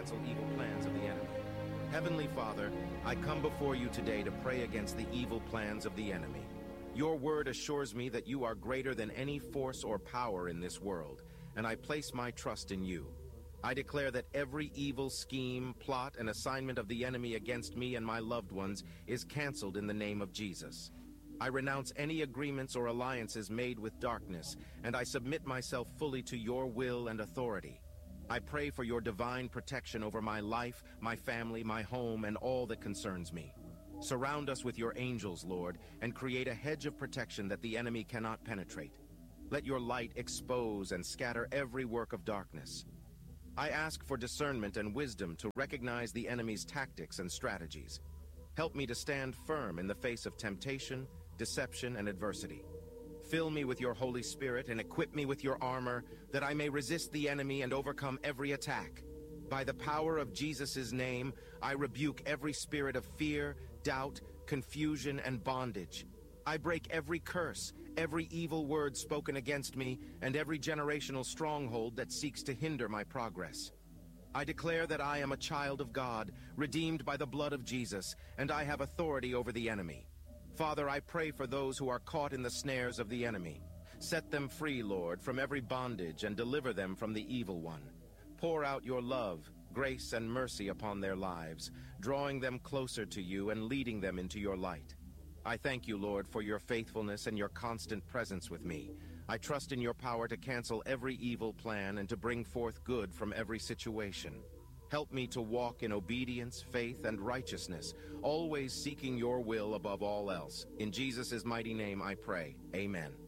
cancel evil plans of the enemy. Heavenly Father, I come before you today to pray against the evil plans of the enemy. Your word assures me that you are greater than any force or power in this world, and I place my trust in you. I declare that every evil scheme, plot, and assignment of the enemy against me and my loved ones is canceled in the name of Jesus. I renounce any agreements or alliances made with darkness, and I submit myself fully to your will and authority. I pray for your divine protection over my life, my family, my home, and all that concerns me. Surround us with your angels, Lord, and create a hedge of protection that the enemy cannot penetrate. Let your light expose and scatter every work of darkness. I ask for discernment and wisdom to recognize the enemy's tactics and strategies. Help me to stand firm in the face of temptation, deception, and adversity. Fill me with your Holy Spirit and equip me with your armor, that I may resist the enemy and overcome every attack. By the power of Jesus' name, I rebuke every spirit of fear, doubt, confusion, and bondage. I break every curse, every evil word spoken against me, and every generational stronghold that seeks to hinder my progress. I declare that I am a child of God, redeemed by the blood of Jesus, and I have authority over the enemy. Father, I pray for those who are caught in the snares of the enemy. Set them free, Lord, from every bondage and deliver them from the evil one. Pour out your love, grace, and mercy upon their lives, drawing them closer to you and leading them into your light. I thank you, Lord, for your faithfulness and your constant presence with me. I trust in your power to cancel every evil plan and to bring forth good from every situation. Help me to walk in obedience, faith, and righteousness, always seeking your will above all else. In Jesus' mighty name I pray. Amen.